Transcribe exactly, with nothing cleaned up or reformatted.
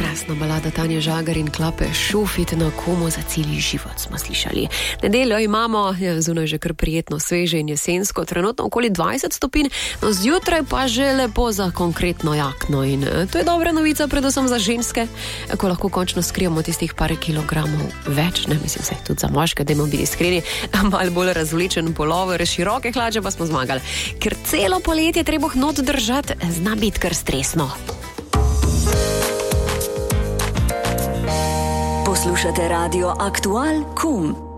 Krasna balada Tanje Žagar in Klape Šufit na Komu za celi život smo slišali. Nedeljo imamo, ja, zunaj že kar prijetno sveže in jesensko, trenutno okoli dvajset stopinj, no zjutraj pa že lepo za konkretno jakno in to je dobra novica predvsem za ženske, ko lahko končno skrijemo tistih par kilogramov več, ne mislim se, tudi za moške, dajmo biti iskreni, malo bolj razvlečen polover, široke hlače pa smo zmagali, ker celo poletje treba not držati, zna biti kar stresno. Poslušate Radio Aktual Kum.